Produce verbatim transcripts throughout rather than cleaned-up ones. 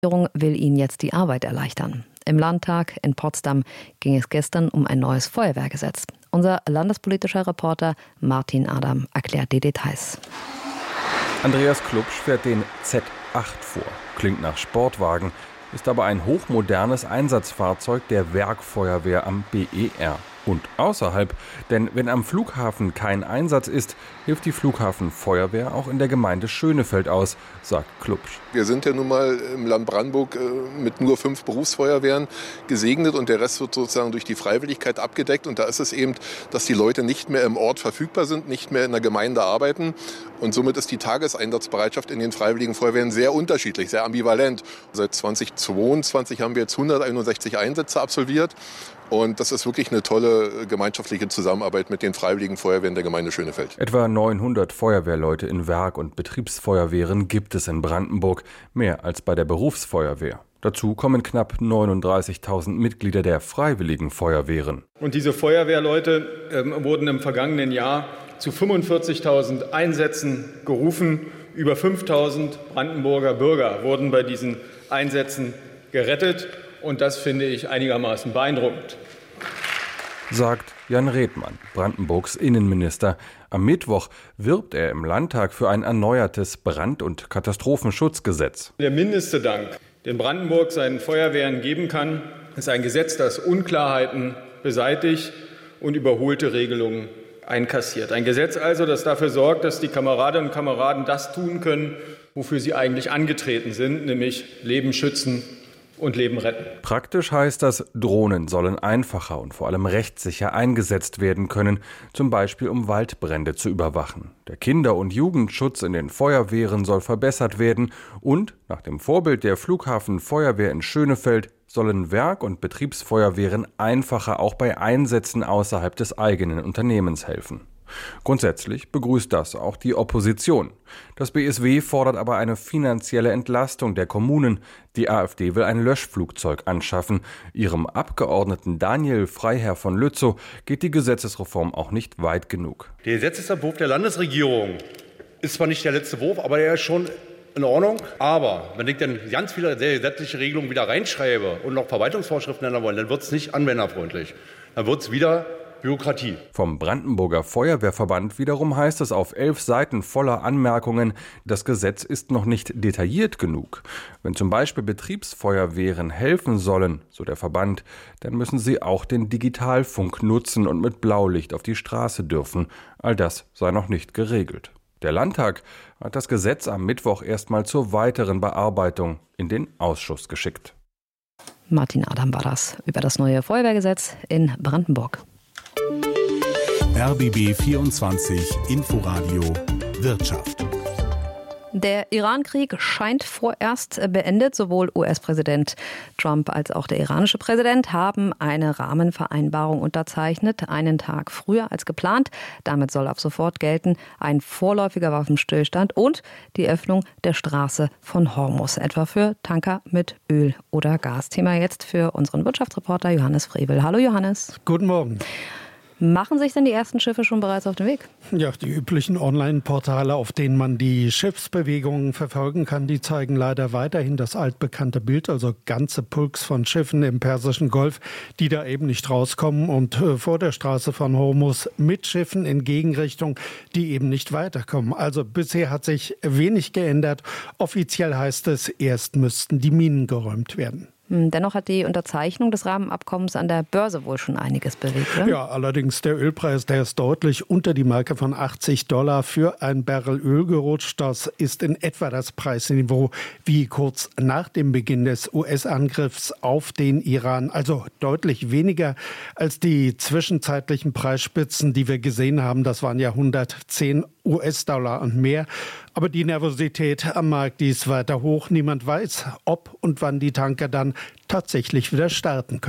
Die Regierung will ihnen jetzt die Arbeit erleichtern. Im Landtag in Potsdam ging es gestern um ein neues Feuerwehrgesetz. Unser landespolitischer Reporter Martin Adam erklärt die Details. Andreas Klubsch fährt den Z acht vor. Klingt nach Sportwagen, ist aber ein hochmodernes Einsatzfahrzeug der Werkfeuerwehr am B E R. Und außerhalb, denn wenn am Flughafen kein Einsatz ist, hilft die Flughafenfeuerwehr auch in der Gemeinde Schönefeld aus, sagt Klubsch. Wir sind ja nun mal im Land Brandenburg mit nur fünf Berufsfeuerwehren gesegnet und der Rest wird sozusagen durch die Freiwilligkeit abgedeckt. Und da ist es eben, dass die Leute nicht mehr im Ort verfügbar sind, nicht mehr in der Gemeinde arbeiten. Und somit ist die Tageseinsatzbereitschaft in den Freiwilligen Feuerwehren sehr unterschiedlich, sehr ambivalent. Seit zweitausendzweiundzwanzig haben wir jetzt hunderteinundsechzig Einsätze absolviert. Und das ist wirklich eine tolle gemeinschaftliche Zusammenarbeit mit den Freiwilligen Feuerwehren der Gemeinde Schönefeld. Etwa neunhundert Feuerwehrleute in Werk- und Betriebsfeuerwehren gibt es in Brandenburg, mehr als bei der Berufsfeuerwehr. Dazu kommen knapp neununddreißigtausend Mitglieder der Freiwilligen Feuerwehren. Und diese Feuerwehrleute äh, wurden im vergangenen Jahr zu fünfundvierzigtausend Einsätzen gerufen. Über fünftausend Brandenburger Bürger wurden bei diesen Einsätzen gerettet. Und das finde ich einigermaßen beeindruckend. Sagt Jan Redmann, Brandenburgs Innenminister. Am Mittwoch wirbt er im Landtag für ein erneuertes Brand- und Katastrophenschutzgesetz. Der mindeste Dank, den Brandenburg seinen Feuerwehren geben kann, ist ein Gesetz, das Unklarheiten beseitigt und überholte Regelungen einkassiert. Ein Gesetz also, das dafür sorgt, dass die Kameradinnen und Kameraden das tun können, wofür sie eigentlich angetreten sind, nämlich Leben schützen und Leben retten. Praktisch heißt das, Drohnen sollen einfacher und vor allem rechtssicher eingesetzt werden können, zum Beispiel um Waldbrände zu überwachen. Der Kinder- und Jugendschutz in den Feuerwehren soll verbessert werden und, nach dem Vorbild der Flughafenfeuerwehr in Schönefeld, sollen Werk- und Betriebsfeuerwehren einfacher auch bei Einsätzen außerhalb des eigenen Unternehmens helfen. Grundsätzlich begrüßt das auch die Opposition. Das B S W fordert aber eine finanzielle Entlastung der Kommunen. Die AfD will ein Löschflugzeug anschaffen. Ihrem Abgeordneten Daniel Freiherr von Lützow geht die Gesetzesreform auch nicht weit genug. Der Gesetzesentwurf der Landesregierung ist zwar nicht der letzte Wurf, aber er ist schon in Ordnung. Aber wenn ich dann ganz viele gesetzliche Regelungen wieder reinschreibe und noch Verwaltungsvorschriften ändern wollen, dann wird es nicht anwenderfreundlich. Dann wird es wieder Bürokratie. Vom Brandenburger Feuerwehrverband wiederum heißt es auf elf Seiten voller Anmerkungen, das Gesetz ist noch nicht detailliert genug. Wenn zum Beispiel Betriebsfeuerwehren helfen sollen, so der Verband, dann müssen sie auch den Digitalfunk nutzen und mit Blaulicht auf die Straße dürfen. All das sei noch nicht geregelt. Der Landtag hat das Gesetz am Mittwoch erstmal zur weiteren Bearbeitung in den Ausschuss geschickt. Martin Adam war das über das neue Feuerwehrgesetz in Brandenburg. R B B vierundzwanzig Inforadio Wirtschaft. Der Iran-Krieg scheint vorerst beendet. Sowohl U S-Präsident Trump als auch der iranische Präsident haben eine Rahmenvereinbarung unterzeichnet, einen Tag früher als geplant. Damit soll ab sofort gelten ein vorläufiger Waffenstillstand und die Öffnung der Straße von Hormuz, etwa für Tanker mit Öl oder Gas. Thema jetzt für unseren Wirtschaftsreporter Johannes Frevel. Hallo Johannes. Guten Morgen. Machen sich denn die ersten Schiffe schon bereits auf den Weg? Ja, die üblichen Online-Portale, auf denen man die Schiffsbewegungen verfolgen kann, die zeigen leider weiterhin das altbekannte Bild, also ganze Pulks von Schiffen im Persischen Golf, die da eben nicht rauskommen und äh, vor der Straße von Hormuz mit Schiffen in Gegenrichtung, die eben nicht weiterkommen. Also bisher hat sich wenig geändert. Offiziell heißt es, erst müssten die Minen geräumt werden. Dennoch hat die Unterzeichnung des Rahmenabkommens an der Börse wohl schon einiges bewegt. Oder? Ja, allerdings der Ölpreis, der ist deutlich unter die Marke von achtzig Dollar für ein Barrel Öl gerutscht. Das ist in etwa das Preisniveau wie kurz nach dem Beginn des U S-Angriffs auf den Iran. Also deutlich weniger als die zwischenzeitlichen Preisspitzen, die wir gesehen haben. Das waren ja hundertzehn U S-Dollar und mehr. Aber die Nervosität am Markt, die ist weiter hoch. Niemand weiß, ob und wann die Tanker dann tatsächlich wieder starten können.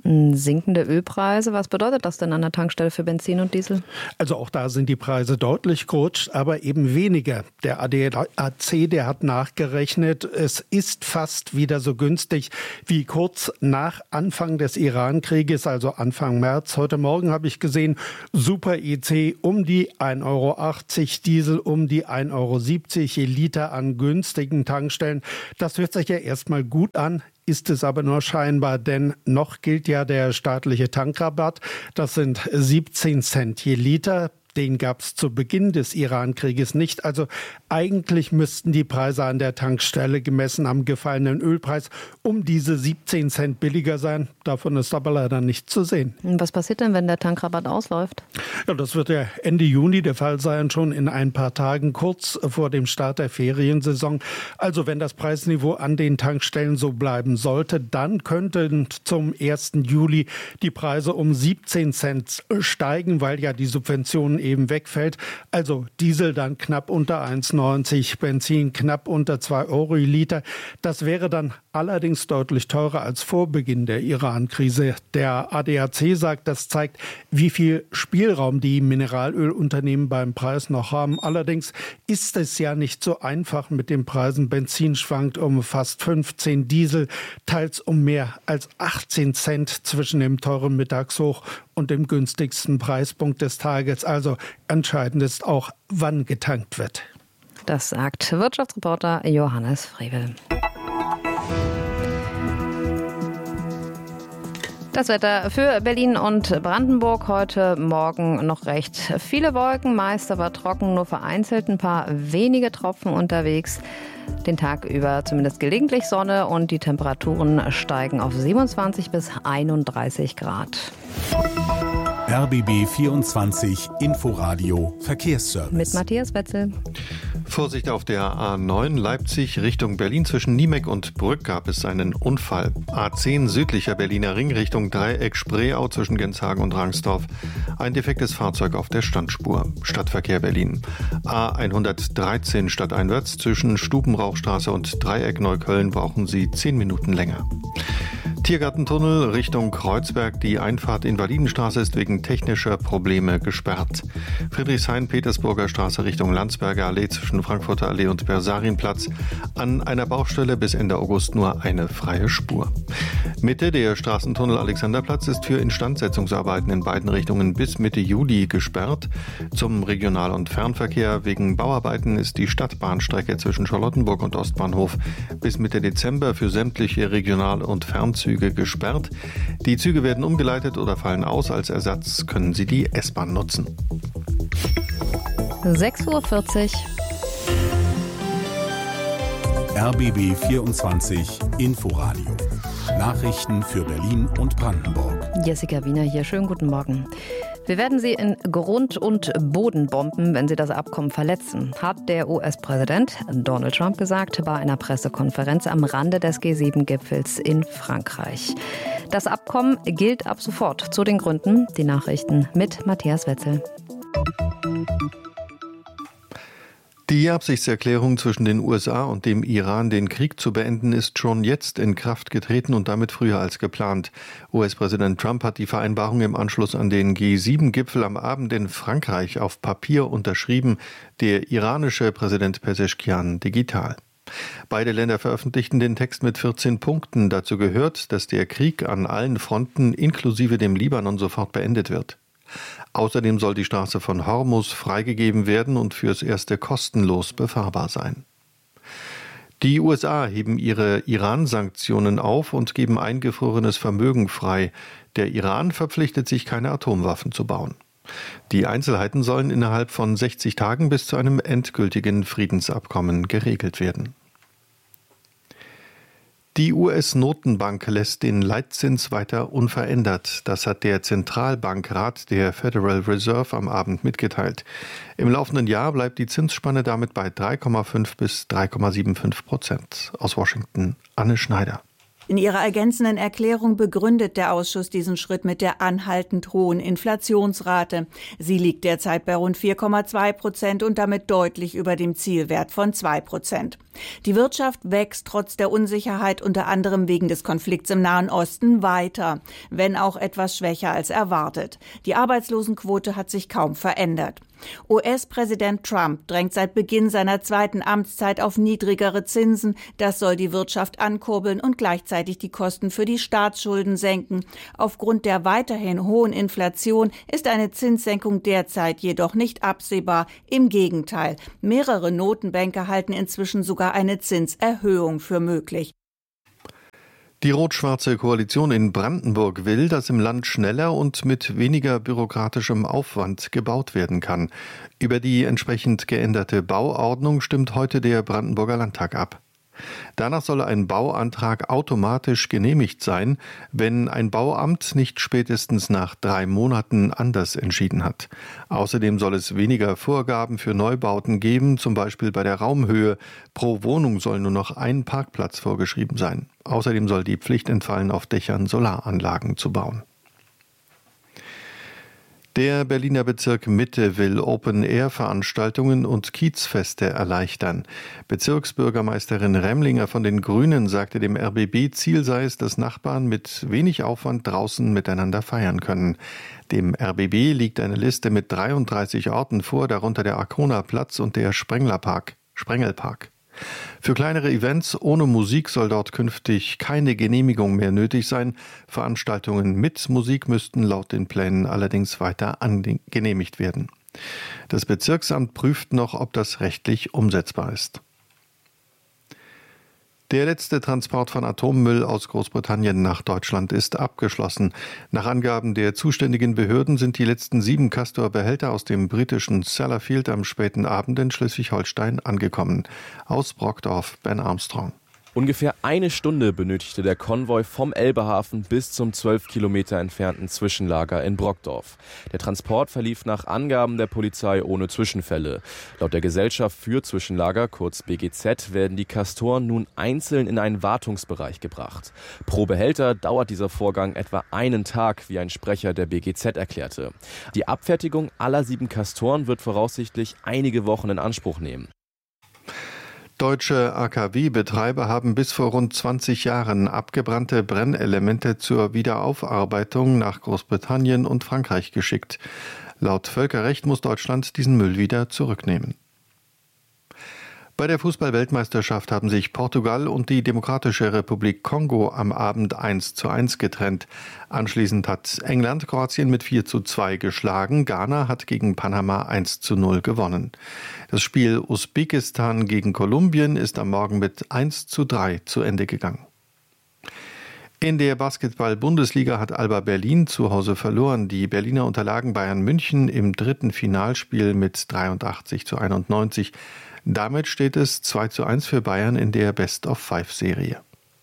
Sinkende Ölpreise, was bedeutet das denn an der Tankstelle für Benzin und Diesel? Also auch da sind die Preise deutlich gerutscht, aber eben weniger. Der A D A C, der hat nachgerechnet, es ist fast wieder so günstig wie kurz nach Anfang des Iran-Krieges, also Anfang März. Heute Morgen habe ich gesehen, Super E C um die ein Euro achtzig, Diesel um die ein Euro siebzig je Liter an günstigen Tankstellen. Das hört sich ja erstmal gut an. Ist es aber nur scheinbar, denn noch gilt ja der staatliche Tankrabatt. Das sind siebzehn Cent je Liter. Den gab es zu Beginn des Iran-Krieges nicht. Also eigentlich müssten die Preise an der Tankstelle gemessen am gefallenen Ölpreis um diese siebzehn Cent billiger sein. Davon ist aber leider nichts zu sehen. Was passiert denn, wenn der Tankrabatt ausläuft? Ja, das wird ja Ende Juni der Fall sein, schon in ein paar Tagen, kurz vor dem Start der Feriensaison. Also wenn das Preisniveau an den Tankstellen so bleiben sollte, dann könnten zum ersten Juli die Preise um siebzehn Cent steigen, weil ja die Subventionen eben wegfällt. Also Diesel dann knapp unter eins neunzig, Benzin knapp unter zwei Euro je Liter. Das wäre dann allerdings deutlich teurer als vor Beginn der Iran-Krise. Der A D A C sagt, das zeigt, wie viel Spielraum die Mineralölunternehmen beim Preis noch haben. Allerdings ist es ja nicht so einfach mit den Preisen. Benzin schwankt um fast fünfzehn, Diesel teils um mehr als achtzehn Cent zwischen dem teuren Mittagshoch und dem günstigsten Preispunkt des Tages. Also entscheidend ist auch, wann getankt wird. Das sagt Wirtschaftsreporter Johannes Frevel. Das Wetter für Berlin und Brandenburg heute Morgen noch recht viele Wolken, meist aber trocken, nur vereinzelt ein paar wenige Tropfen unterwegs. Den Tag über zumindest gelegentlich Sonne und die Temperaturen steigen auf siebenundzwanzig bis einunddreißig Grad. R B B vierundzwanzig Inforadio Verkehrsservice. Mit Matthias Wetzel. Vorsicht auf der A neun Leipzig Richtung Berlin. Zwischen Niemeck und Brück gab es einen Unfall. A zehn südlicher Berliner Ring Richtung Dreieck Spreeau zwischen Genshagen und Rangsdorf. Ein defektes Fahrzeug auf der Standspur. Stadtverkehr Berlin. A hundertdreizehn stadteinwärts zwischen Stubenrauchstraße und Dreieck Neukölln brauchen Sie zehn Minuten länger. Tiergartentunnel Richtung Kreuzberg. Die Einfahrt Invalidenstraße ist wegen technischer Probleme gesperrt. Friedrichshain-Petersburger Straße Richtung Landsberger Allee zwischen Frankfurter Allee und Bersarienplatz. An einer Baustelle bis Ende August nur eine freie Spur. Mitte der Straßentunnel Alexanderplatz ist für Instandsetzungsarbeiten in beiden Richtungen bis Mitte Juli gesperrt. Zum Regional- und Fernverkehr wegen Bauarbeiten ist die Stadtbahnstrecke zwischen Charlottenburg und Ostbahnhof bis Mitte Dezember für sämtliche Regional- und Fernzüge gesperrt. Die Züge werden umgeleitet oder fallen aus. Als Ersatz können Sie die S-Bahn nutzen. sechs Uhr vierzig. R B B vierundzwanzig Inforadio. Nachrichten für Berlin und Brandenburg. Jessica Wiener hier. Schönen guten Morgen. Wir werden sie in Grund und Boden bomben, wenn sie das Abkommen verletzen, hat der U S-Präsident Donald Trump gesagt bei einer Pressekonferenz am Rande des G sieben Gipfels in Frankreich. Das Abkommen gilt ab sofort. Zu den Gründen die Nachrichten mit Matthias Wetzel. Die Absichtserklärung zwischen den U S A und dem Iran, den Krieg zu beenden, ist schon jetzt in Kraft getreten und damit früher als geplant. U S-Präsident Trump hat die Vereinbarung im Anschluss an den G sieben Gipfel am Abend in Frankreich auf Papier unterschrieben, der iranische Präsident Pezeshkian digital. Beide Länder veröffentlichten den Text mit vierzehn Punkten. Dazu gehört, dass der Krieg an allen Fronten inklusive dem Libanon sofort beendet wird. Außerdem soll die Straße von Hormuz freigegeben werden und fürs Erste kostenlos befahrbar sein. Die U S A heben ihre Iran-Sanktionen auf und geben eingefrorenes Vermögen frei. Der Iran verpflichtet sich, keine Atomwaffen zu bauen. Die Einzelheiten sollen innerhalb von sechzig Tagen bis zu einem endgültigen Friedensabkommen geregelt werden. Die U S-Notenbank lässt den Leitzins weiter unverändert. Das hat der Zentralbankrat der Federal Reserve am Abend mitgeteilt. Im laufenden Jahr bleibt die Zinsspanne damit bei drei Komma fünf bis drei Komma fünfundsiebzig Prozent. Aus Washington, Anne Schneider. In ihrer ergänzenden Erklärung begründet der Ausschuss diesen Schritt mit der anhaltend hohen Inflationsrate. Sie liegt derzeit bei rund vier Komma zwei Prozent und damit deutlich über dem Zielwert von zwei Prozent. Die Wirtschaft wächst trotz der Unsicherheit unter anderem wegen des Konflikts im Nahen Osten weiter, wenn auch etwas schwächer als erwartet. Die Arbeitslosenquote hat sich kaum verändert. U S-Präsident Trump drängt seit Beginn seiner zweiten Amtszeit auf niedrigere Zinsen. Das soll die Wirtschaft ankurbeln und gleichzeitig die Kosten für die Staatsschulden senken. Aufgrund der weiterhin hohen Inflation ist eine Zinssenkung derzeit jedoch nicht absehbar. Im Gegenteil, mehrere Notenbanker halten inzwischen sogar eine Zinserhöhung für möglich. Die rot-schwarze Koalition in Brandenburg will, dass im Land schneller und mit weniger bürokratischem Aufwand gebaut werden kann. Über die entsprechend geänderte Bauordnung stimmt heute der Brandenburger Landtag ab. Danach soll ein Bauantrag automatisch genehmigt sein, wenn ein Bauamt nicht spätestens nach drei Monaten anders entschieden hat. Außerdem soll es weniger Vorgaben für Neubauten geben, zum Beispiel bei der Raumhöhe. Pro Wohnung soll nur noch ein Parkplatz vorgeschrieben sein. Außerdem soll die Pflicht entfallen, auf Dächern Solaranlagen zu bauen. Der Berliner Bezirk Mitte will Open-Air-Veranstaltungen und Kiezfeste erleichtern. Bezirksbürgermeisterin Remlinger von den Grünen sagte dem R B B, Ziel sei es, dass Nachbarn mit wenig Aufwand draußen miteinander feiern können. Dem R B B liegt eine Liste mit dreiunddreißig Orten vor, darunter der Arkona-Platz und der Sprenglerpark, Sprengelpark. Für kleinere Events ohne Musik soll dort künftig keine Genehmigung mehr nötig sein. Veranstaltungen mit Musik müssten laut den Plänen allerdings weiter genehmigt werden. Das Bezirksamt prüft noch, ob das rechtlich umsetzbar ist. Der letzte Transport von Atommüll aus Großbritannien nach Deutschland ist abgeschlossen. Nach Angaben der zuständigen Behörden sind die letzten sieben Castor-Behälter aus dem britischen Sellafield am späten Abend in Schleswig-Holstein angekommen. Aus Brockdorf, Ben Armstrong. Ungefähr eine Stunde benötigte der Konvoi vom Elbehafen bis zum zwölf Kilometer entfernten Zwischenlager in Brockdorf. Der Transport verlief nach Angaben der Polizei ohne Zwischenfälle. Laut der Gesellschaft für Zwischenlager, kurz B G Z, werden die Castoren nun einzeln in einen Wartungsbereich gebracht. Pro Behälter dauert dieser Vorgang etwa einen Tag, wie ein Sprecher der B G Z erklärte. Die Abfertigung aller sieben Castoren wird voraussichtlich einige Wochen in Anspruch nehmen. Deutsche A K W-Betreiber haben bis vor rund zwanzig Jahren abgebrannte Brennelemente zur Wiederaufarbeitung nach Großbritannien und Frankreich geschickt. Laut Völkerrecht muss Deutschland diesen Müll wieder zurücknehmen. Bei der Fußball-Weltmeisterschaft haben sich Portugal und die Demokratische Republik Kongo am Abend eins zu eins getrennt. Anschließend hat England Kroatien mit vier zu zwei geschlagen. Ghana hat gegen Panama eins zu null gewonnen. Das Spiel Usbekistan gegen Kolumbien ist am Morgen mit eins zu drei zu Ende gegangen. In der Basketball-Bundesliga hat Alba Berlin zu Hause verloren. Die Berliner unterlagen Bayern München im dritten Finalspiel mit dreiundachtzig zu einundneunzig. Damit steht es zwei zu eins für Bayern in der Best-of-Five-Serie.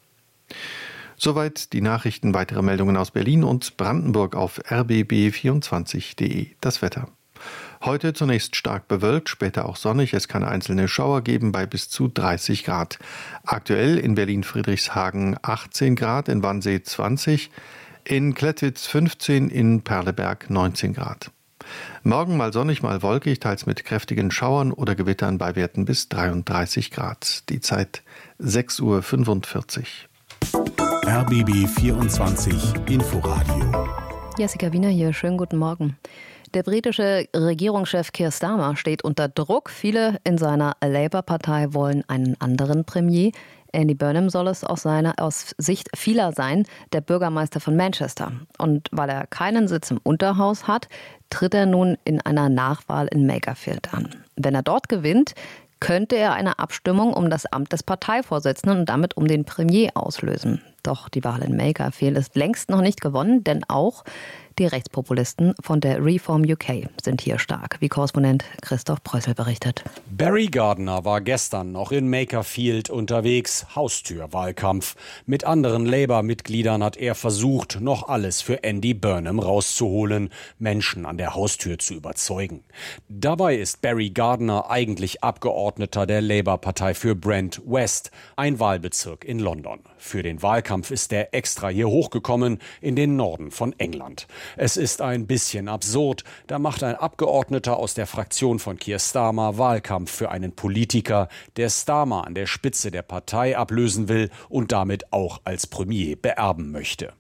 Soweit die Nachrichten. Weitere Meldungen aus Berlin und Brandenburg auf r b b vierundzwanzig punkt de. Das Wetter. Heute zunächst stark bewölkt, später auch sonnig. Es kann einzelne Schauer geben bei bis zu dreißig Grad. Aktuell in Berlin-Friedrichshagen achtzehn Grad, in Wannsee zwanzig, in Klettwitz fünfzehn, in Perleberg neunzehn Grad. Morgen mal sonnig, mal wolkig, teils mit kräftigen Schauern oder Gewittern bei Werten bis dreiunddreißig Grad. Die Zeit sechs Uhr fünfundvierzig. R B B vierundzwanzig Inforadio. Jessica Wiener hier, schönen guten Morgen. Der britische Regierungschef Keir Starmer steht unter Druck. Viele in seiner Labour-Partei wollen einen anderen Premier. Andy Burnham soll es aus seiner aus Sicht vieler sein, der Bürgermeister von Manchester. Und weil er keinen Sitz im Unterhaus hat, tritt er nun in einer Nachwahl in Makerfield an. Wenn er dort gewinnt, könnte er eine Abstimmung um das Amt des Parteivorsitzenden und damit um den Premier auslösen. Doch die Wahl in Makerfield ist längst noch nicht gewonnen, denn auch Die Rechtspopulisten von der Reform U K sind hier stark, wie Korrespondent Christoph Prössel berichtet. Barry Gardiner war gestern noch in Makerfield unterwegs, Haustürwahlkampf. Mit anderen Labour-Mitgliedern hat er versucht, noch alles für Andy Burnham rauszuholen, Menschen an der Haustür zu überzeugen. Dabei ist Barry Gardiner eigentlich Abgeordneter der Labour-Partei für Brent West, ein Wahlbezirk in London. Für den Wahlkampf ist er extra hier hochgekommen, in den Norden von England. Es ist ein bisschen absurd. Da macht ein Abgeordneter aus der Fraktion von Keir Starmer Wahlkampf für einen Politiker, der Starmer an der Spitze der Partei ablösen will und damit auch als Premier beerben möchte.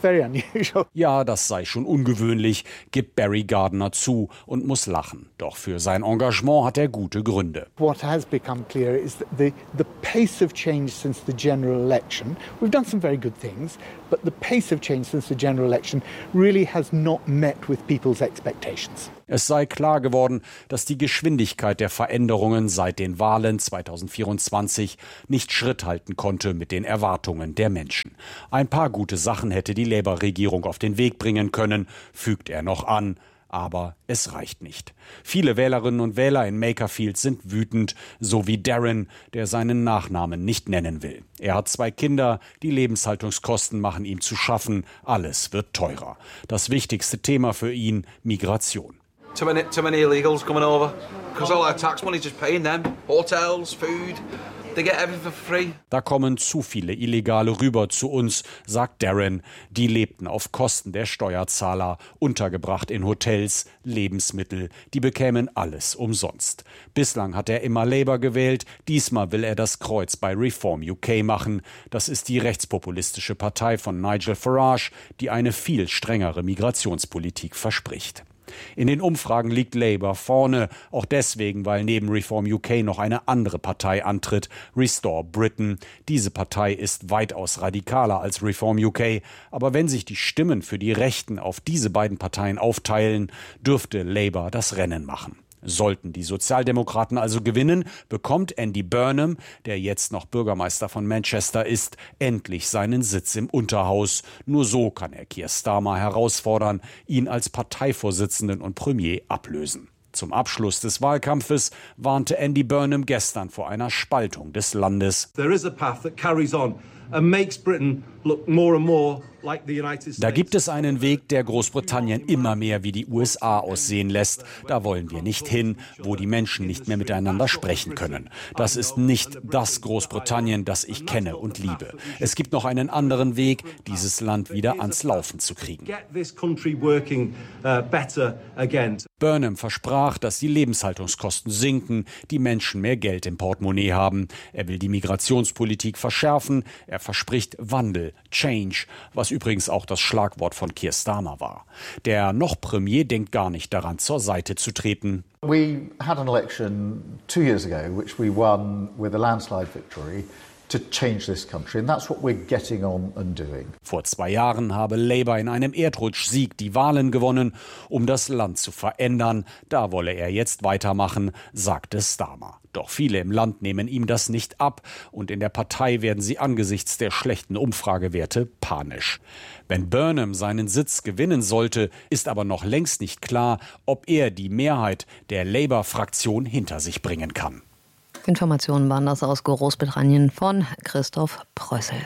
Ja, das sei schon ungewöhnlich, gibt Barry Gardiner zu und muss lachen. Doch für sein Engagement hat er gute Gründe. What has become clear is that the, the pace of change since the general election, we've done some very good things, but the pace of change since the general election really has not met with people's expectations. Es sei klar geworden, dass die Geschwindigkeit der Veränderungen seit den Wahlen zweitausendvierundzwanzig nicht Schritt halten konnte mit den Erwartungen der Menschen. Ein paar gute Sachen hätte die Labour-Regierung auf den Weg bringen können, fügt er noch an. Aber es reicht nicht. Viele Wählerinnen und Wähler in Makerfield sind wütend, so wie Darren, der seinen Nachnamen nicht nennen will. Er hat zwei Kinder, die Lebenshaltungskosten machen ihm zu schaffen, alles wird teurer. Das wichtigste Thema für ihn, Migration. Too many, too many illegals coming over, because all our tax money just paying them, hotels, food. They get everything for free. Da kommen zu viele Illegale rüber zu uns, sagt Darren. Die lebten auf Kosten der Steuerzahler, untergebracht in Hotels, Lebensmittel. Die bekämen alles umsonst. Bislang hat er immer Labour gewählt. Diesmal will er das Kreuz bei Reform U K machen. Das ist die rechtspopulistische Partei von Nigel Farage, die eine viel strengere Migrationspolitik verspricht. In den Umfragen liegt Labour vorne, auch deswegen, weil neben Reform U K noch eine andere Partei antritt, Restore Britain. Diese Partei ist weitaus radikaler als Reform U K, aber wenn sich die Stimmen für die Rechten auf diese beiden Parteien aufteilen, dürfte Labour das Rennen machen. Sollten die Sozialdemokraten also gewinnen, bekommt Andy Burnham, der jetzt noch Bürgermeister von Manchester ist, endlich seinen Sitz im Unterhaus. Nur so kann er Keir Starmer herausfordern, ihn als Parteivorsitzenden und Premier ablösen. Zum Abschluss des Wahlkampfes warnte Andy Burnham gestern vor einer Spaltung des Landes. There is a path that carries on and makes Britain look more and more like the United States. Da gibt es einen Weg, der Großbritannien immer mehr wie die U S A aussehen lässt. Da wollen wir nicht hin, wo die Menschen nicht mehr miteinander sprechen können. Das ist nicht das Großbritannien, das ich kenne und liebe. Es gibt noch einen anderen Weg, dieses Land wieder ans Laufen zu kriegen. Burnham versprach, dass die Lebenshaltungskosten sinken, die Menschen mehr Geld im Portemonnaie haben. Er will die Migrationspolitik verschärfen. Er verspricht Wandel, Change, was übrigens auch das Schlagwort von Keir Starmer war. Der noch Premier denkt gar nicht daran, zur Seite zu treten. We had an election two years ago, which we won with a landslide victory. To change this country, and that's what we're getting on and doing. Vor zwei Jahren habe Labour in einem Erdrutschsieg die Wahlen gewonnen, um das Land zu verändern. Da wolle er jetzt weitermachen, sagte Starmer. Doch viele im Land nehmen ihm das nicht ab und in der Partei werden sie angesichts der schlechten Umfragewerte panisch. Wenn Burnham seinen Sitz gewinnen sollte, ist aber noch längst nicht klar, ob er die Mehrheit der Labour-Fraktion hinter sich bringen kann. Informationen waren das aus Großbritannien von Christoph Prössel.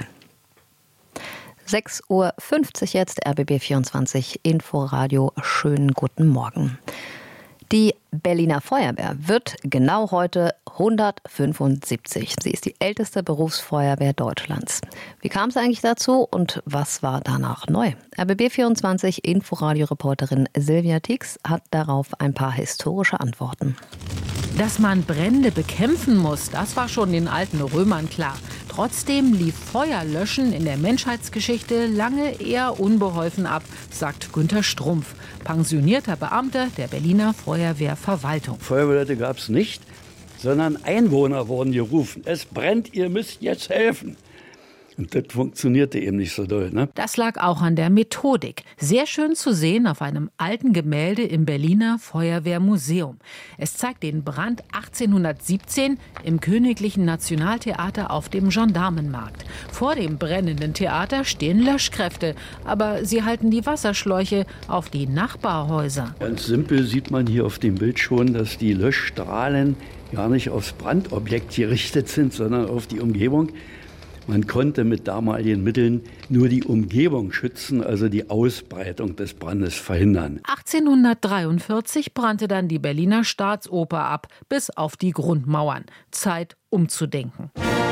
sechs Uhr fünfzig jetzt, R B B vierundzwanzig Inforadio. Schönen guten Morgen. Die Berliner Feuerwehr wird genau heute hundertfünfundsiebzig. Sie ist die älteste Berufsfeuerwehr Deutschlands. Wie kam es eigentlich dazu und was war danach neu? R B B vierundzwanzig Inforadio-Reporterin Silvia Tix hat darauf ein paar historische Antworten. Dass man Brände bekämpfen muss, das war schon den alten Römern klar. Trotzdem lief Feuerlöschen in der Menschheitsgeschichte lange eher unbeholfen ab, sagt Günter Strumpf, pensionierter Beamter der Berliner Feuerwehrverwaltung. Feuerwehrleute gab es nicht, sondern Einwohner wurden gerufen. Es brennt, ihr müsst jetzt helfen. Und das funktionierte eben nicht so doll. Ne? Das lag auch an der Methodik. Sehr schön zu sehen auf einem alten Gemälde im Berliner Feuerwehrmuseum. Es zeigt den Brand achtzehnhundertsiebzehn im Königlichen Nationaltheater auf dem Gendarmenmarkt. Vor dem brennenden Theater stehen Löschkräfte, aber sie halten die Wasserschläuche auf die Nachbarhäuser. Ganz simpel sieht man hier auf dem Bild schon, dass die Löschstrahlen gar nicht aufs Brandobjekt gerichtet sind, sondern auf die Umgebung. Man konnte mit damaligen Mitteln nur die Umgebung schützen, also die Ausbreitung des Brandes verhindern. achtzehnhundertdreiundvierzig brannte dann die Berliner Staatsoper ab, bis auf die Grundmauern. Zeit, umzudenken.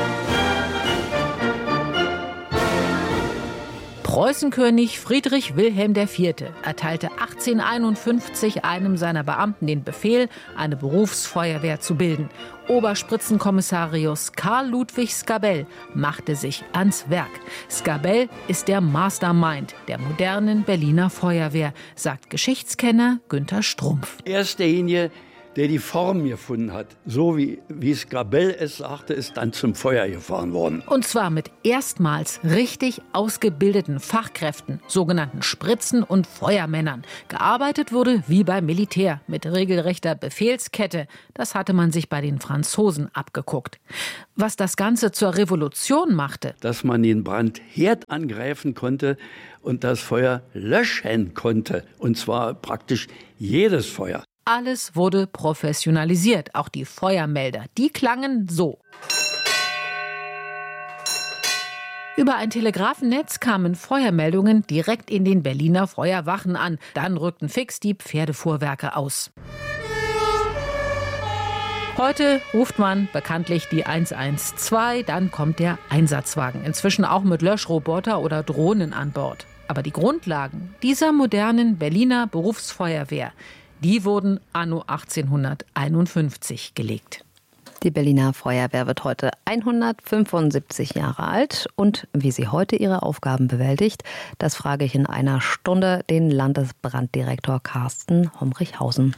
Preußenkönig Friedrich Wilhelm der Vierte erteilte achtzehnhunderteinundfünfzig einem seiner Beamten den Befehl, eine Berufsfeuerwehr zu bilden. Oberspitzenkommissarius Karl Ludwig Skabell machte sich ans Werk. Skabell ist der Mastermind der modernen Berliner Feuerwehr, sagt Geschichtskenner Günter Strumpf. Er ist derjenige, der die Form gefunden hat. So wie, wie Skabell es sagte, ist dann zum Feuer gefahren worden. Und zwar mit erstmals richtig ausgebildeten Fachkräften, sogenannten Spritzen- und Feuermännern. Gearbeitet wurde wie beim Militär mit regelrechter Befehlskette. Das hatte man sich bei den Franzosen abgeguckt. Was das Ganze zur Revolution machte. Dass man den Brandherd angreifen konnte und das Feuer löschen konnte. Und zwar praktisch jedes Feuer. Alles wurde professionalisiert, auch die Feuermelder. Die klangen so. Über ein Telegrafennetz kamen Feuermeldungen direkt in den Berliner Feuerwachen an. Dann rückten fix die Pferdefuhrwerke aus. Heute ruft man bekanntlich die eins eins zwei, dann kommt der Einsatzwagen. Inzwischen auch mit Löschroboter oder Drohnen an Bord. Aber die Grundlagen dieser modernen Berliner Berufsfeuerwehr, die wurden anno achtzehnhunderteinundfünfzig gelegt. Die Berliner Feuerwehr wird heute hundertfünfundsiebzig Jahre alt. Und wie sie heute ihre Aufgaben bewältigt, das frage ich in einer Stunde den Landesbranddirektor Carsten Homrichhausen.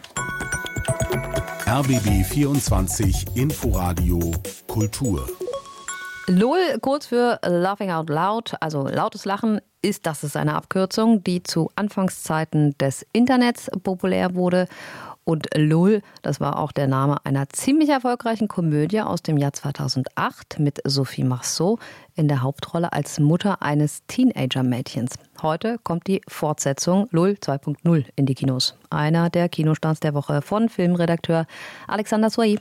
R B B vierundzwanzig Inforadio Kultur. L O L, kurz für Laughing Out Loud, also lautes Lachen, ist das ist eine Abkürzung, die zu Anfangszeiten des Internets populär wurde. Und L O L, das war auch der Name einer ziemlich erfolgreichen Komödie aus dem Jahr zweitausendacht mit Sophie Marceau in der Hauptrolle als Mutter eines Teenager-Mädchens. Heute kommt die Fortsetzung L O L zwei Punkt null in die Kinos. Einer der Kinostarts der Woche von Filmredakteur Alexander Soy.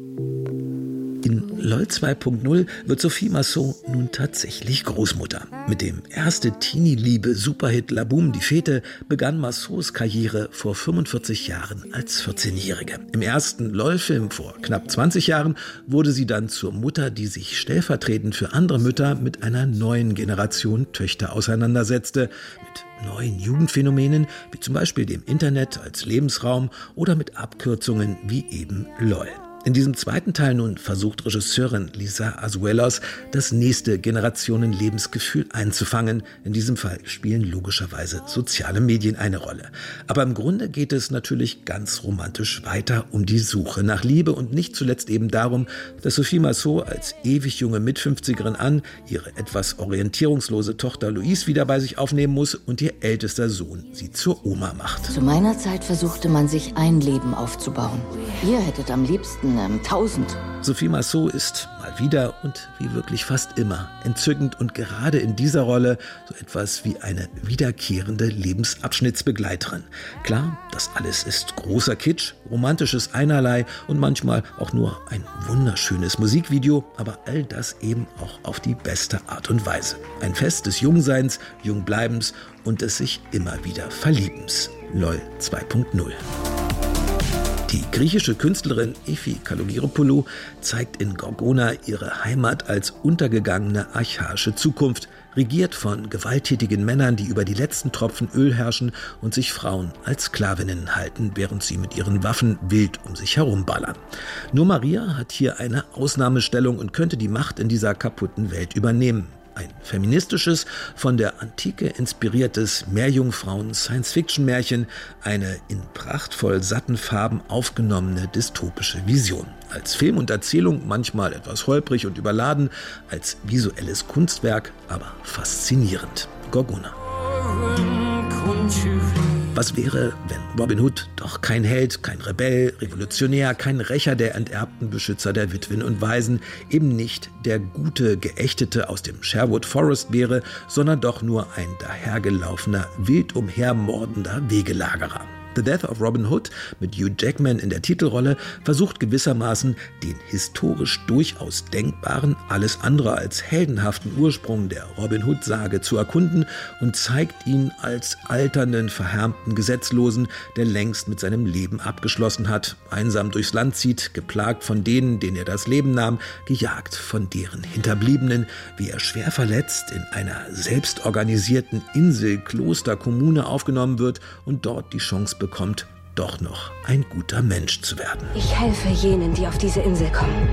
In L O L zwei Punkt null wird Sophie Marceau nun tatsächlich Großmutter. Mit dem erste Teenie-Liebe-Superhit La Boum die Fete begann Marceaus Karriere vor fünfundvierzig Jahren als vierzehnjährige. Im ersten L O L-Film vor knapp zwanzig Jahren wurde sie dann zur Mutter, die sich stellvertretend für andere Mütter mit einer neuen Generation Töchter auseinandersetzte, mit neuen Jugendphänomenen, wie zum Beispiel dem Internet als Lebensraum oder mit Abkürzungen wie eben L O L. In diesem zweiten Teil nun versucht Regisseurin Lisa Azuelos, das nächste Generationen-Lebensgefühl einzufangen. In diesem Fall spielen logischerweise soziale Medien eine Rolle. Aber im Grunde geht es natürlich ganz romantisch weiter um die Suche nach Liebe und nicht zuletzt eben darum, dass Sophie Marceau als ewig junge Mitfünfzigerin an ihre etwas orientierungslose Tochter Louise wieder bei sich aufnehmen muss und ihr ältester Sohn sie zur Oma macht. Zu meiner Zeit versuchte man sich ein Leben aufzubauen. Ihr hättet am liebsten tausend. Sophie Marceau ist mal wieder und wie wirklich fast immer entzückend und gerade in dieser Rolle so etwas wie eine wiederkehrende Lebensabschnittsbegleiterin. Klar, das alles ist großer Kitsch, romantisches Einerlei und manchmal auch nur ein wunderschönes Musikvideo, aber all das eben auch auf die beste Art und Weise. Ein Fest des Jungseins, Jungbleibens und des sich immer wieder Verliebens. L O L zwei Punkt null. Die griechische Künstlerin Efi Kalogiropoulou zeigt in Gorgona ihre Heimat als untergegangene archaische Zukunft, regiert von gewalttätigen Männern, die über die letzten Tropfen Öl herrschen und sich Frauen als Sklavinnen halten, während sie mit ihren Waffen wild um sich herumballern. Nur Maria hat hier eine Ausnahmestellung und könnte die Macht in dieser kaputten Welt übernehmen. Ein feministisches, von der Antike inspiriertes Meerjungfrauen-Science-Fiction-Märchen, eine in prachtvoll satten Farben aufgenommene dystopische Vision. Als Film und Erzählung manchmal etwas holprig und überladen, als visuelles Kunstwerk aber faszinierend. Gorgona. Was wäre, wenn Robin Hood doch kein Held, kein Rebell, Revolutionär, kein Rächer der enterbten Beschützer der Witwen und Waisen, eben nicht der gute Geächtete aus dem Sherwood Forest wäre, sondern doch nur ein dahergelaufener, wild umhermordender Wegelagerer. The Death of Robin Hood mit Hugh Jackman in der Titelrolle versucht gewissermaßen den historisch durchaus denkbaren, alles andere als heldenhaften Ursprung der Robin Hood-Sage zu erkunden und zeigt ihn als alternden, verhärmten Gesetzlosen, der längst mit seinem Leben abgeschlossen hat, einsam durchs Land zieht, geplagt von denen, denen er das Leben nahm, gejagt von deren Hinterbliebenen, wie er schwer verletzt in einer selbstorganisierten Insel-Kloster-Kommune aufgenommen wird und dort die Chance bekommt, doch noch ein guter Mensch zu werden. Ich helfe jenen, die auf diese Insel kommen.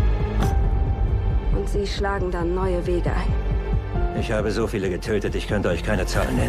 Und sie schlagen dann neue Wege ein. Ich habe so viele getötet, ich könnte euch keine Zahl nennen.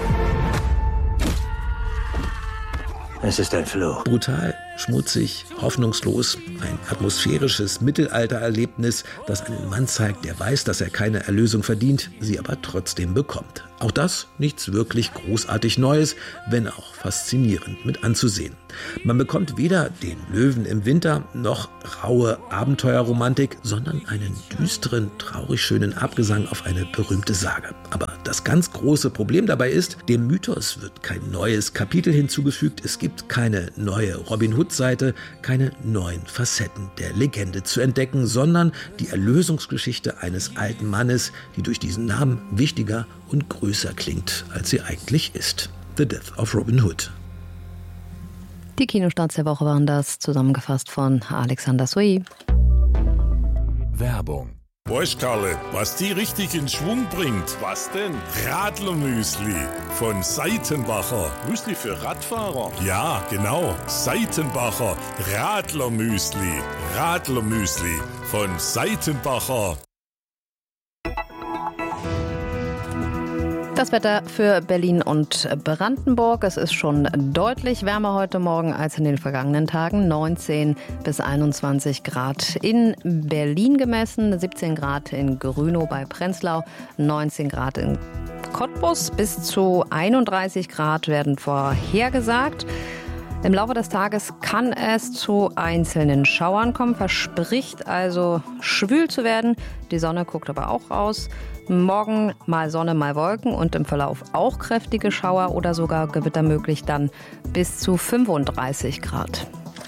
Es ist ein Fluch. Brutal, schmutzig, hoffnungslos, ein atmosphärisches Mittelaltererlebnis, das einen Mann zeigt, der weiß, dass er keine Erlösung verdient, sie aber trotzdem bekommt. Auch das nichts wirklich großartig Neues, wenn auch faszinierend mit anzusehen. Man bekommt weder den Löwen im Winter noch raue Abenteuerromantik, sondern einen düsteren, traurig schönen Abgesang auf eine berühmte Sage. Aber das ganz große Problem dabei ist, dem Mythos wird kein neues Kapitel hinzugefügt, es gibt keine neue Robin Hood-Seite, keine neuen Facetten der Legende zu entdecken, sondern die Erlösungsgeschichte eines alten Mannes, die durch diesen Namen wichtiger und größer klingt, als sie eigentlich ist. The Death of Robin Hood. Die Kinostarts der Woche waren das, zusammengefasst von Alexander Sui. Werbung. Weißt Karle, was die richtig in Schwung bringt? Was denn? Radlermüsli von Seitenbacher. Müsli für Radfahrer? Ja, genau. Seitenbacher Radlermüsli. Radlermüsli von Seitenbacher. Das Wetter für Berlin und Brandenburg. Es ist schon deutlich wärmer heute Morgen als in den vergangenen Tagen. neunzehn bis einundzwanzig Grad in Berlin gemessen, siebzehn Grad in Grünow bei Prenzlau, neunzehn Grad in Cottbus. Bis zu einunddreißig Grad werden vorhergesagt. Im Laufe des Tages kann es zu einzelnen Schauern kommen, verspricht also schwül zu werden. Die Sonne guckt aber auch raus. Morgen mal Sonne, mal Wolken und im Verlauf auch kräftige Schauer oder sogar Gewitter möglich, dann bis zu fünfunddreißig Grad.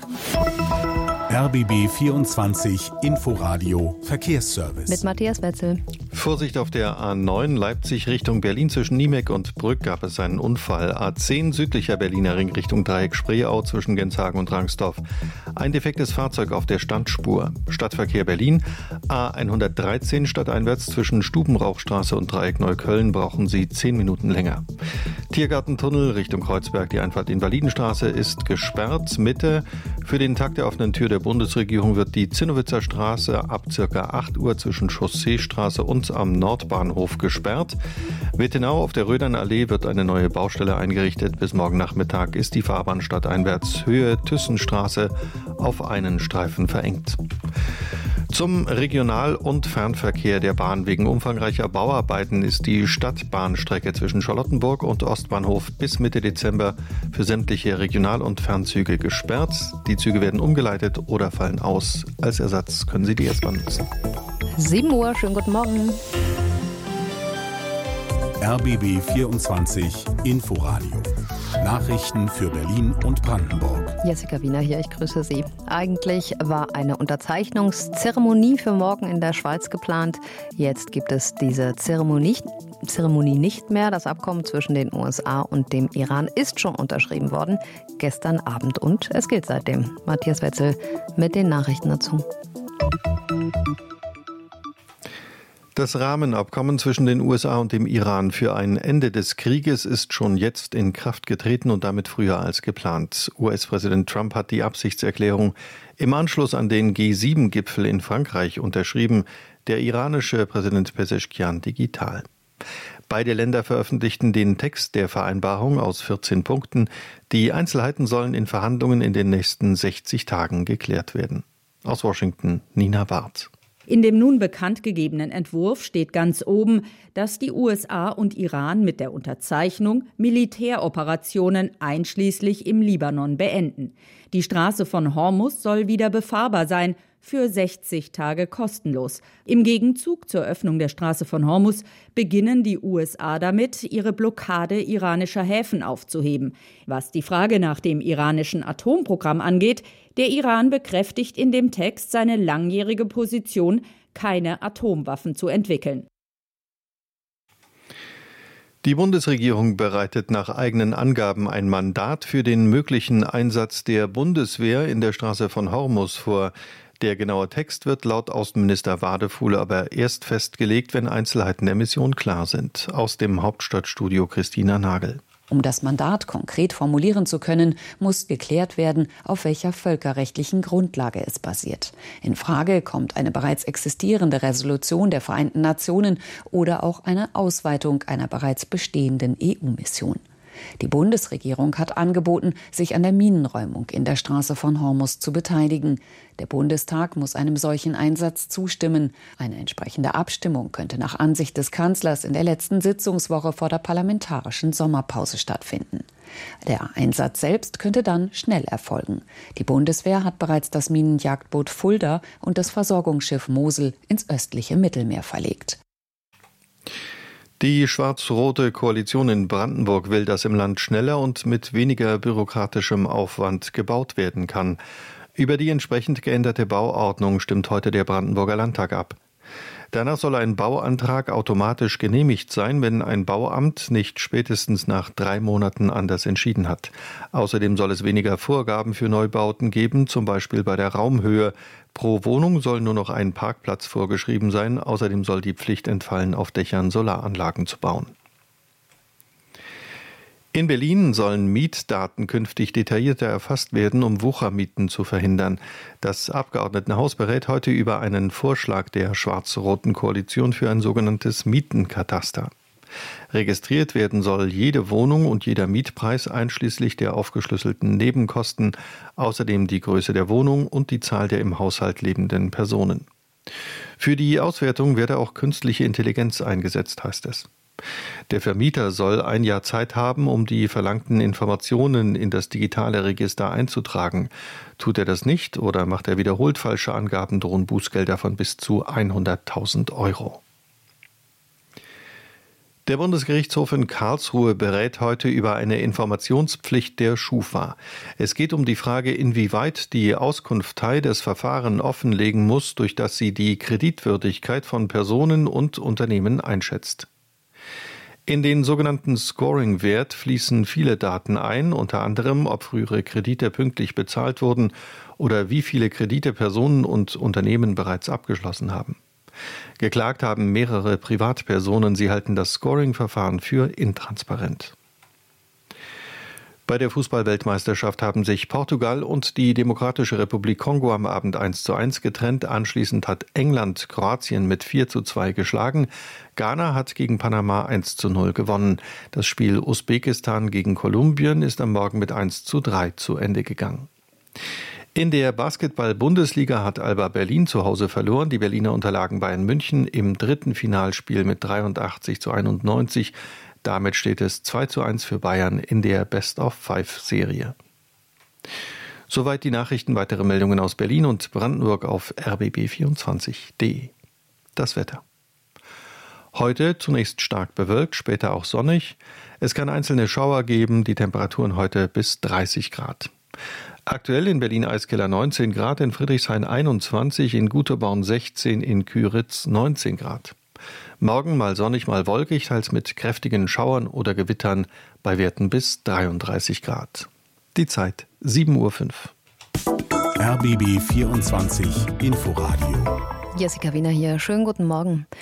R B B vierundzwanzig Inforadio Verkehrsservice. Mit Matthias Wetzel. Vorsicht auf der A neun Leipzig Richtung Berlin zwischen Niemeck und Brück gab es einen Unfall. A zehn südlicher Berliner Ring Richtung Dreieck Spreeau zwischen Genshagen und Rangsdorf. Ein defektes Fahrzeug auf der Standspur. Stadtverkehr Berlin. A hundertdreizehn stadteinwärts zwischen Stubenrauchstraße und Dreieck Neukölln brauchen Sie zehn Minuten länger. Tiergartentunnel Richtung Kreuzberg. Die Einfahrt Invalidenstraße ist gesperrt. Mitte. Für den Tag der offenen Tür der Bundesregierung wird die Zinnowitzer Straße ab ca. acht Uhr zwischen Chausseestraße und am Nordbahnhof gesperrt. Wittenau auf der Rödernallee wird eine neue Baustelle eingerichtet. Bis morgen Nachmittag ist die Fahrbahn stadteinwärts Höhe Thyssenstraße auf einen Streifen verengt. Zum Regional- und Fernverkehr der Bahn wegen umfangreicher Bauarbeiten ist die Stadtbahnstrecke zwischen Charlottenburg und Ostbahnhof bis Mitte Dezember für sämtliche Regional- und Fernzüge gesperrt. Die Züge werden umgeleitet oder fallen aus. Als Ersatz können Sie die S-Bahn nutzen. sieben Uhr, schönen guten Morgen. R B B vierundzwanzig Inforadio. Nachrichten für Berlin und Brandenburg. Jessica Wiener hier, ich grüße Sie. Eigentlich war eine Unterzeichnungszeremonie für morgen in der Schweiz geplant. Jetzt gibt es diese Zeremonie, Zeremonie nicht mehr. Das Abkommen zwischen den U S A und dem Iran ist schon unterschrieben worden, gestern Abend, und es gilt seitdem. Matthias Wetzel mit den Nachrichten dazu. Das Rahmenabkommen zwischen den U S A und dem Iran für ein Ende des Krieges ist schon jetzt in Kraft getreten und damit früher als geplant. U S-Präsident Trump hat die Absichtserklärung im Anschluss an den G sieben Gipfel in Frankreich unterschrieben, der iranische Präsident Pezeshkian digital. Beide Länder veröffentlichten den Text der Vereinbarung aus vierzehn Punkten. Die Einzelheiten sollen in Verhandlungen in den nächsten sechzig Tagen geklärt werden. Aus Washington, Nina Barth. In dem nun bekannt gegebenen Entwurf steht ganz oben, dass die U S A und Iran mit der Unterzeichnung Militäroperationen einschließlich im Libanon beenden. Die Straße von Hormuz soll wieder befahrbar sein, für sechzig Tage kostenlos. Im Gegenzug zur Öffnung der Straße von Hormuz beginnen die U S A damit, ihre Blockade iranischer Häfen aufzuheben. Was die Frage nach dem iranischen Atomprogramm angeht, der Iran bekräftigt in dem Text seine langjährige Position, keine Atomwaffen zu entwickeln. Die Bundesregierung bereitet nach eigenen Angaben ein Mandat für den möglichen Einsatz der Bundeswehr in der Straße von Hormuz vor. Der genaue Text wird laut Außenminister Wadefuhle aber erst festgelegt, wenn Einzelheiten der Mission klar sind. Aus dem Hauptstadtstudio Christina Nagel. Um das Mandat konkret formulieren zu können, muss geklärt werden, auf welcher völkerrechtlichen Grundlage es basiert. In Frage kommt eine bereits existierende Resolution der Vereinten Nationen oder auch eine Ausweitung einer bereits bestehenden E U-Mission. Die Bundesregierung hat angeboten, sich an der Minenräumung in der Straße von Hormuz zu beteiligen. Der Bundestag muss einem solchen Einsatz zustimmen. Eine entsprechende Abstimmung könnte nach Ansicht des Kanzlers in der letzten Sitzungswoche vor der parlamentarischen Sommerpause stattfinden. Der Einsatz selbst könnte dann schnell erfolgen. Die Bundeswehr hat bereits das Minenjagdboot Fulda und das Versorgungsschiff Mosel ins östliche Mittelmeer verlegt. Die schwarz-rote Koalition in Brandenburg will, dass im Land schneller und mit weniger bürokratischem Aufwand gebaut werden kann. Über die entsprechend geänderte Bauordnung stimmt heute der Brandenburger Landtag ab. Danach soll ein Bauantrag automatisch genehmigt sein, wenn ein Bauamt nicht spätestens nach drei Monaten anders entschieden hat. Außerdem soll es weniger Vorgaben für Neubauten geben, zum Beispiel bei der Raumhöhe. Pro Wohnung soll nur noch ein Parkplatz vorgeschrieben sein. Außerdem soll die Pflicht entfallen, auf Dächern Solaranlagen zu bauen. In Berlin sollen Mietdaten künftig detaillierter erfasst werden, um Wuchermieten zu verhindern. Das Abgeordnetenhaus berät heute über einen Vorschlag der schwarz-roten Koalition für ein sogenanntes Mietenkataster. Registriert werden soll jede Wohnung und jeder Mietpreis einschließlich der aufgeschlüsselten Nebenkosten, außerdem die Größe der Wohnung und die Zahl der im Haushalt lebenden Personen. Für die Auswertung werde auch künstliche Intelligenz eingesetzt, heißt es. Der Vermieter soll ein Jahr Zeit haben, um die verlangten Informationen in das digitale Register einzutragen. Tut er das nicht oder macht er wiederholt falsche Angaben, drohen Bußgelder von bis zu hunderttausend Euro. Der Bundesgerichtshof in Karlsruhe berät heute über eine Informationspflicht der Schufa. Es geht um die Frage, inwieweit die Auskunftei das Verfahren offenlegen muss, durch das sie die Kreditwürdigkeit von Personen und Unternehmen einschätzt. In den sogenannten Scoring-Wert fließen viele Daten ein, unter anderem, ob frühere Kredite pünktlich bezahlt wurden oder wie viele Kredite Personen und Unternehmen bereits abgeschlossen haben. Geklagt haben mehrere Privatpersonen. Sie halten das Scoring-Verfahren für intransparent. Bei der Fußball-Weltmeisterschaft haben sich Portugal und die Demokratische Republik Kongo am Abend eins zu eins getrennt. Anschließend hat England Kroatien mit vier zu zwei geschlagen. Ghana hat gegen Panama eins zu null gewonnen. Das Spiel Usbekistan gegen Kolumbien ist am Morgen mit eins zu drei zu Ende gegangen. In der Basketball-Bundesliga hat Alba Berlin zu Hause verloren. Die Berliner unterlagen Bayern München im dritten Finalspiel mit dreiundachtzig zu einundneunzig. Damit steht es zwei zu eins für Bayern in der Best-of-Five-Serie. Soweit die Nachrichten. Weitere Meldungen aus Berlin und Brandenburg auf r b b vierundzwanzig punkt d e. Das Wetter. Heute zunächst stark bewölkt, später auch sonnig. Es kann einzelne Schauer geben, die Temperaturen heute bis dreißig Grad. Aktuell in Berlin-Eiskeller neunzehn Grad, in Friedrichshain einundzwanzig, in Guterborn sechzehn, in Küritz neunzehn Grad. Morgen mal sonnig, mal wolkig, teils mit kräftigen Schauern oder Gewittern bei Werten bis dreiunddreißig Grad. Die Zeit sieben Uhr fünf. R B B vierundzwanzig Inforadio. Jessica Wiener hier. Schönen guten Morgen.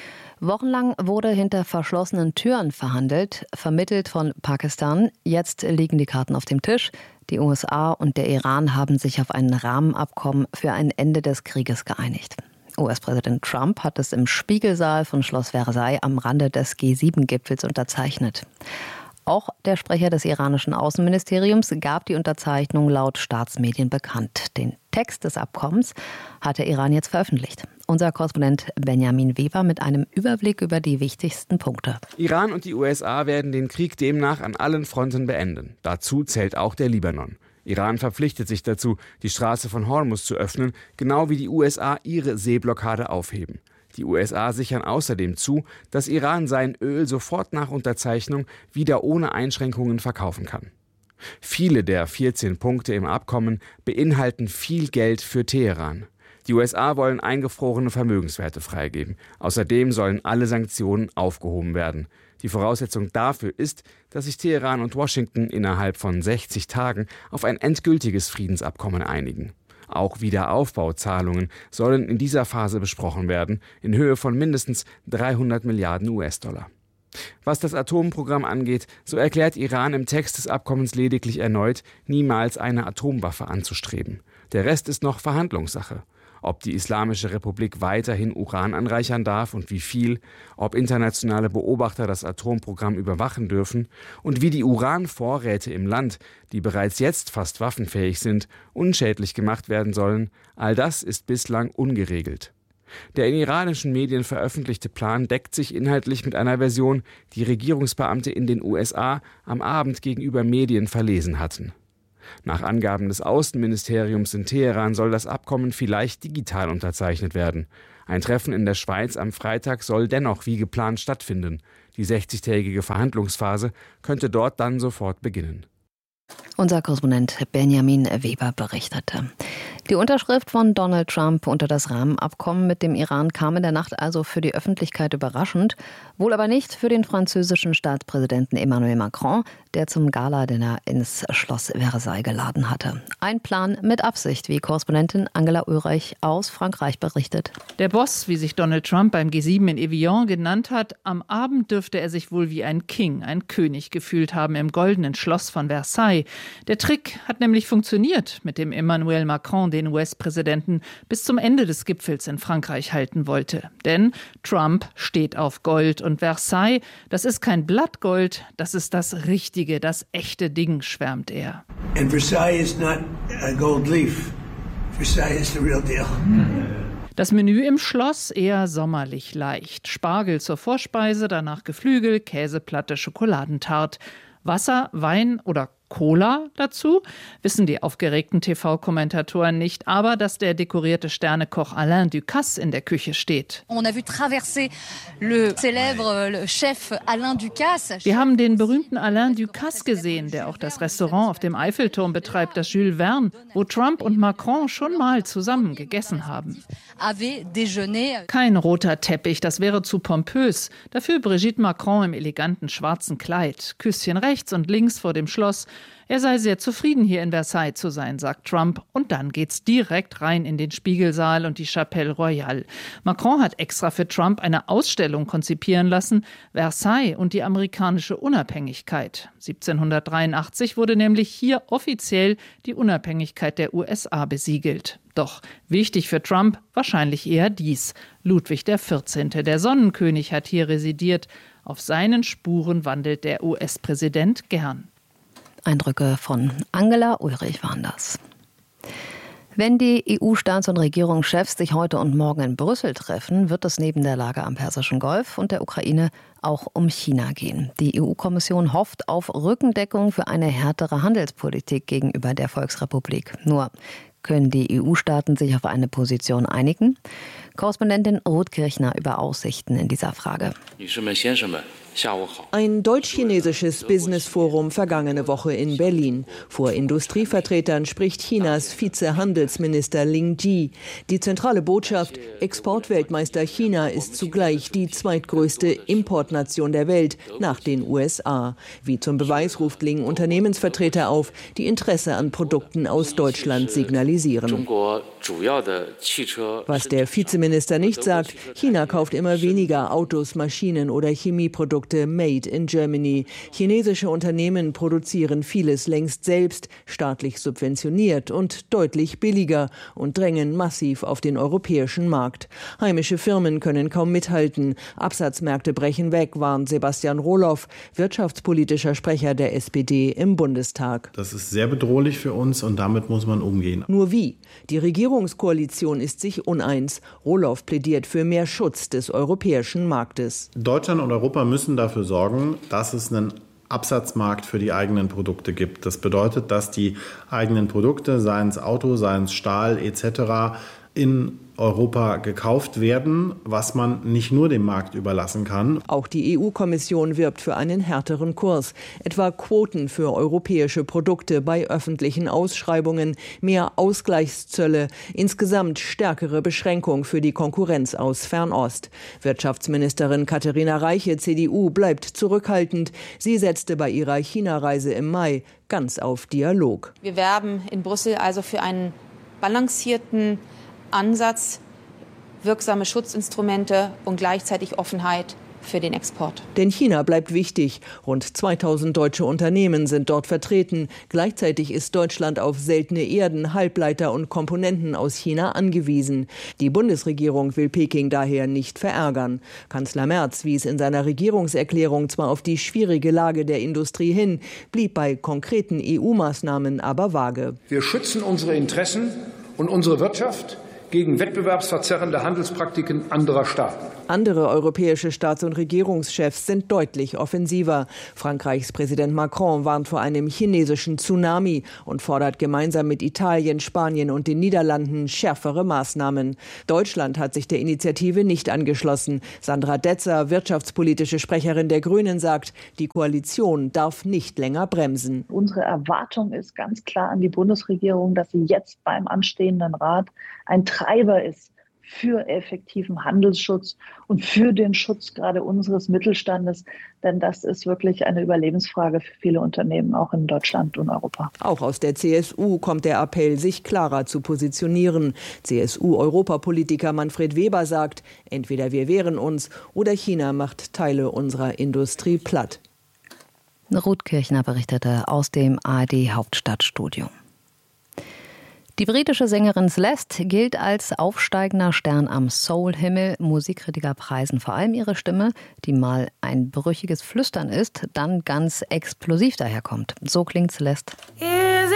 Wochenlang wurde hinter verschlossenen Türen verhandelt, vermittelt von Pakistan. Jetzt liegen die Karten auf dem Tisch. Die U S A und der Iran haben sich auf ein Rahmenabkommen für ein Ende des Krieges geeinigt. U S-Präsident Trump hat es im Spiegelsaal von Schloss Versailles am Rande des G sieben Gipfels unterzeichnet. Auch der Sprecher des iranischen Außenministeriums gab die Unterzeichnung laut Staatsmedien bekannt. Den Text des Abkommens hat der Iran jetzt veröffentlicht. Unser Korrespondent Benjamin Weber mit einem Überblick über die wichtigsten Punkte. Iran und die U S A werden den Krieg demnach an allen Fronten beenden. Dazu zählt auch der Libanon. Iran verpflichtet sich dazu, die Straße von Hormuz zu öffnen, genau wie die U S A ihre Seeblockade aufheben. Die U S A sichern außerdem zu, dass Iran sein Öl sofort nach Unterzeichnung wieder ohne Einschränkungen verkaufen kann. Viele der vierzehn Punkte im Abkommen beinhalten viel Geld für Teheran. Die U S A wollen eingefrorene Vermögenswerte freigeben. Außerdem sollen alle Sanktionen aufgehoben werden. Die Voraussetzung dafür ist, dass sich Teheran und Washington innerhalb von sechzig Tagen auf ein endgültiges Friedensabkommen einigen. Auch Wiederaufbauzahlungen sollen in dieser Phase besprochen werden, in Höhe von mindestens dreihundert Milliarden U S-Dollar. Was das Atomprogramm angeht, so erklärt Iran im Text des Abkommens lediglich erneut, niemals eine Atomwaffe anzustreben. Der Rest ist noch Verhandlungssache. Ob die Islamische Republik weiterhin Uran anreichern darf und wie viel, ob internationale Beobachter das Atomprogramm überwachen dürfen und wie die Uranvorräte im Land, die bereits jetzt fast waffenfähig sind, unschädlich gemacht werden sollen, all das ist bislang ungeregelt. Der in iranischen Medien veröffentlichte Plan deckt sich inhaltlich mit einer Version, die Regierungsbeamte in den U S A am Abend gegenüber Medien verlesen hatten. Nach Angaben des Außenministeriums in Teheran soll das Abkommen vielleicht digital unterzeichnet werden. Ein Treffen in der Schweiz am Freitag soll dennoch wie geplant stattfinden. Die sechzigtägige Verhandlungsphase könnte dort dann sofort beginnen. Unser Korrespondent Benjamin Weber berichtete. Die Unterschrift von Donald Trump unter das Rahmenabkommen mit dem Iran kam in der Nacht also für die Öffentlichkeit überraschend, wohl aber nicht für den französischen Staatspräsidenten Emmanuel Macron, der zum Gala-Dinner ins Schloss Versailles geladen hatte. Ein Plan mit Absicht, wie Korrespondentin Angela Ulrich aus Frankreich berichtet. Der Boss, wie sich Donald Trump beim G sieben in Evian genannt hat, am Abend dürfte er sich wohl wie ein King, ein König gefühlt haben im goldenen Schloss von Versailles. Der Trick hat nämlich funktioniert, mit dem Emmanuel Macron den U S-Präsidenten bis zum Ende des Gipfels in Frankreich halten wollte. Denn Trump steht auf Gold und Versailles, das ist kein Blattgold, das ist das richtige, das echte Ding, schwärmt er. And Versailles is not a gold leaf. Versailles is the real deal. Das Menü im Schloss eher sommerlich leicht. Spargel zur Vorspeise, danach Geflügel, Käseplatte, Schokoladentart. Wasser, Wein oder Cola dazu? Wissen die aufgeregten T V-Kommentatoren nicht, aber dass der dekorierte Sternekoch Alain Ducasse in der Küche steht. Wir haben den berühmten Alain Ducasse gesehen, der auch das Restaurant auf dem Eiffelturm betreibt, das Jules Verne, wo Trump und Macron schon mal zusammen gegessen haben. Kein roter Teppich, das wäre zu pompös. Dafür Brigitte Macron im eleganten schwarzen Kleid. Küsschen rechts und links vor dem Schloss. Er sei sehr zufrieden, hier in Versailles zu sein, sagt Trump. Und dann geht's direkt rein in den Spiegelsaal und die Chapelle Royale. Macron hat extra für Trump eine Ausstellung konzipieren lassen. Versailles und die amerikanische Unabhängigkeit. siebzehnhundertdreiundachtzig wurde nämlich hier offiziell die Unabhängigkeit der U S A besiegelt. Doch wichtig für Trump wahrscheinlich eher dies. Ludwig der vierzehnte, der Sonnenkönig, hat hier residiert. Auf seinen Spuren wandelt der U S-Präsident gern. Eindrücke von Angela Ulrich waren das. Wenn die E U-Staats- und Regierungschefs sich heute und morgen in Brüssel treffen, wird es neben der Lage am Persischen Golf und der Ukraine auch um China gehen. Die E U-Kommission hofft auf Rückendeckung für eine härtere Handelspolitik gegenüber der Volksrepublik. Nur können die E U-Staaten sich auf eine Position einigen? Korrespondentin Ruth Kirchner über Aussichten in dieser Frage. Ein deutsch-chinesisches Business-Forum vergangene Woche in Berlin. Vor Industrievertretern spricht Chinas Vize-Handelsminister Ling Ji. Die zentrale Botschaft: Exportweltmeister China ist zugleich die zweitgrößte Importnation der Welt nach den U S A. Wie zum Beweis ruft Ling Unternehmensvertreter auf, die Interesse an Produkten aus Deutschland signalisieren. Was der Vizeminister nicht sagt: China kauft immer weniger Autos, Maschinen oder Chemieprodukte made in Germany. Chinesische Unternehmen produzieren vieles längst selbst, staatlich subventioniert und deutlich billiger und drängen massiv auf den europäischen Markt. Heimische Firmen können kaum mithalten. Absatzmärkte brechen weg, warnt Sebastian Rohloff, wirtschaftspolitischer Sprecher der S P D im Bundestag. Das ist sehr bedrohlich für uns und damit muss man umgehen. Nur wie? Die Regierungskoalition ist sich uneins. Rohloff plädiert für mehr Schutz des europäischen Marktes. Deutschland und Europa müssen dafür sorgen, dass es einen Absatzmarkt für die eigenen Produkte gibt. Das bedeutet, dass die eigenen Produkte, seien es Auto, seien es Stahl et cetera, in Europa gekauft werden, was man nicht nur dem Markt überlassen kann. Auch die E U-Kommission wirbt für einen härteren Kurs. Etwa Quoten für europäische Produkte bei öffentlichen Ausschreibungen, mehr Ausgleichszölle, insgesamt stärkere Beschränkung für die Konkurrenz aus Fernost. Wirtschaftsministerin Katharina Reiche, C D U, bleibt zurückhaltend. Sie setzte bei ihrer China-Reise im Mai ganz auf Dialog. Wir werben in Brüssel also für einen balancierten Ansatz, wirksame Schutzinstrumente und gleichzeitig Offenheit für den Export. Denn China bleibt wichtig. Rund zweitausend deutsche Unternehmen sind dort vertreten. Gleichzeitig ist Deutschland auf seltene Erden, Halbleiter und Komponenten aus China angewiesen. Die Bundesregierung will Peking daher nicht verärgern. Kanzler Merz wies in seiner Regierungserklärung zwar auf die schwierige Lage der Industrie hin, blieb bei konkreten E U-Maßnahmen aber vage. Wir schützen unsere Interessen und unsere Wirtschaft gegen wettbewerbsverzerrende Handelspraktiken anderer Staaten. Andere europäische Staats- und Regierungschefs sind deutlich offensiver. Frankreichs Präsident Macron warnt vor einem chinesischen Tsunami und fordert gemeinsam mit Italien, Spanien und den Niederlanden schärfere Maßnahmen. Deutschland hat sich der Initiative nicht angeschlossen. Sandra Detzer, wirtschaftspolitische Sprecherin der Grünen, sagt, die Koalition darf nicht länger bremsen. Unsere Erwartung ist ganz klar an die Bundesregierung, dass sie jetzt beim anstehenden Rat ein Treiber ist für effektiven Handelsschutz und für den Schutz gerade unseres Mittelstandes. Denn das ist wirklich eine Überlebensfrage für viele Unternehmen, auch in Deutschland und Europa. Auch aus der C S U kommt der Appell, sich klarer zu positionieren. C S U-Europapolitiker Manfred Weber sagt, entweder wir wehren uns oder China macht Teile unserer Industrie platt. Ruth Kirchner berichtete aus dem A R D-Hauptstadtstudio. Die britische Sängerin Celeste gilt als aufsteigender Stern am Soul-Himmel. Musikkritiker preisen vor allem ihre Stimme, die mal ein brüchiges Flüstern ist, dann ganz explosiv daherkommt. So klingt Celeste.